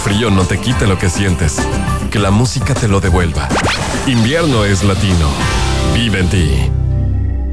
frío no te quite lo que sientes. Que la música te lo devuelva. Invierno es latino. Vive en ti.